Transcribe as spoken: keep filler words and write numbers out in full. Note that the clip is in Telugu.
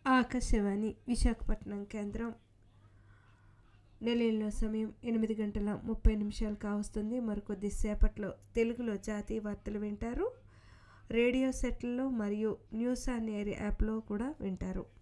ఆకాశవాణి విశాఖపట్నం కేంద్రం. నిలయంలో సమయం ఎనిమిది గంటల ముప్పై నిమిషాలు కావస్తుంది. మరికొద్ది సేపట్లో తెలుగులో జాతీయ వార్తలు వింటారు. రేడియో సెట్లలో మరియు న్యూస్ ఆన్ ఎయిర్ యాప్లో కూడా వింటారు.